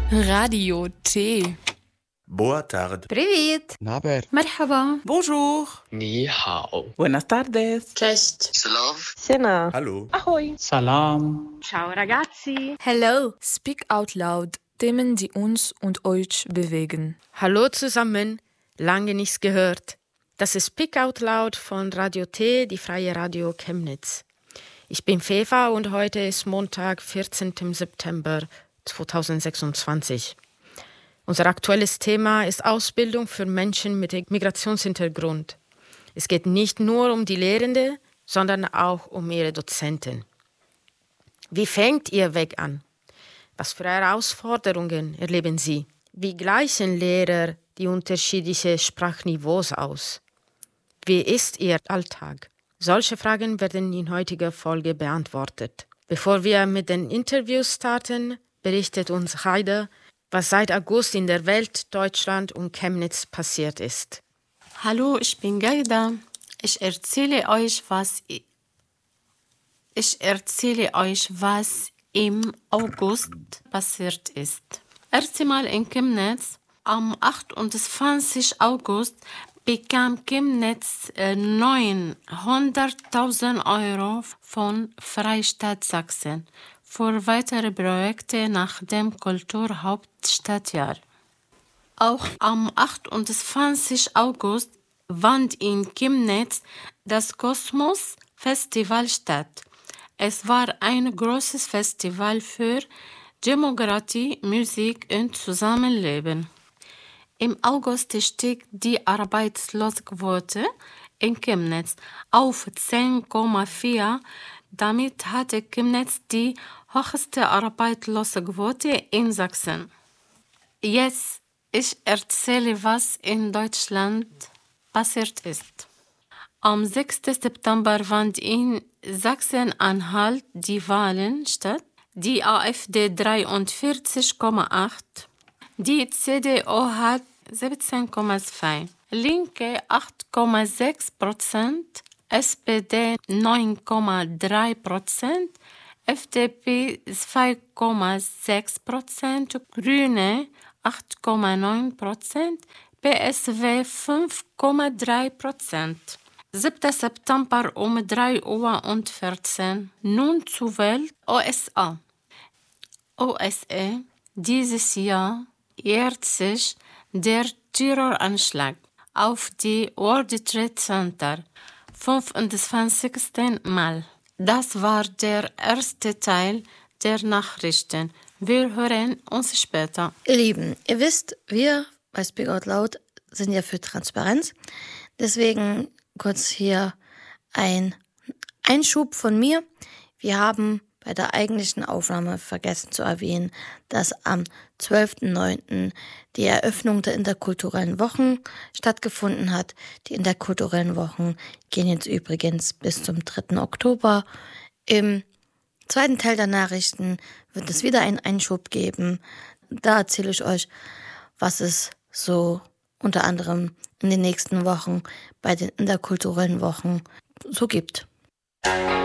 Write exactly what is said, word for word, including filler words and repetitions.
Radio T. Boa tarde. Привет. Naber. Marhaba. Bonjour. Ni hao. Buenas tardes. Cześć. Slav. Sena. Hallo. Ahoi. Salam. Ciao ragazzi. Hello. Speak out loud. Themen, die uns und euch bewegen. Hallo zusammen. Lange nichts gehört. Das ist Speak Out Loud von Radio T, die Freie Radio Chemnitz. Ich bin Feva und heute ist Montag, vierzehnten September zweitausendsechsundzwanzig. Unser aktuelles Thema ist Ausbildung für Menschen mit Migrationshintergrund. Es geht nicht nur um die Lehrenden, sondern auch um ihre Dozenten. Wie fängt Ihr Weg an? Was für Herausforderungen erleben Sie? Wie gleichen Lehrer die unterschiedlichen Sprachniveaus aus? Wie ist Ihr Alltag? Solche Fragen werden in heutiger Folge beantwortet. Bevor wir mit den Interviews starten, berichtet uns Heide, was seit August in der Welt, Deutschland und Chemnitz passiert ist. Hallo, ich bin Gaida. Ich erzähle euch, was ich, ich erzähle euch, was im August passiert ist. Erst einmal in Chemnitz. Am achtundzwanzigsten August bekam Chemnitz äh, neunhunderttausend Euro von Freistaat Sachsen für weitere Projekte nach dem Kulturhauptstadtjahr. Auch am achtundzwanzigsten August fand in Chemnitz das Kosmos Festival statt. Es war ein großes Festival für Demokratie, Musik und Zusammenleben. Im August stieg die Arbeitslosenquote in Chemnitz auf zehn Komma vier. Damit hatte Chemnitz die höchste Arbeitslosenquote in Sachsen. Jetzt ich erzähle, was in Deutschland passiert ist. Am sechsten September fand in Sachsen-Anhalt die Wahlen statt. Die AfD dreiundvierzig Komma acht, die C D U hat siebzehn Komma zwei, Linke acht Komma sechs Prozent, S P D neun Komma drei Prozent, F D P zwei Komma sechs Prozent, Grüne acht Komma neun Prozent, P S W fünf Komma drei Prozent. siebten September um drei Uhr und vierzehn. Nun zur Welt U S A. U S A. Dieses Jahr jährt sich der Terroranschlag auf die World Trade Center fünfundzwanzigsten Mal. Das war der erste Teil der Nachrichten. Wir hören uns später. Ihr Lieben, ihr wisst, wir bei Speak Out Loud sind ja für Transparenz. Deswegen kurz hier ein Einschub von mir. Wir haben bei der eigentlichen Aufnahme vergessen zu erwähnen, dass am zwölften neunten die Eröffnung der interkulturellen Wochen stattgefunden hat. Die interkulturellen Wochen gehen jetzt übrigens bis zum dritten Oktober. Im zweiten Teil der Nachrichten wird es wieder einen Einschub geben. Da erzähle ich euch, was es so unter anderem in den nächsten Wochen bei den interkulturellen Wochen so gibt.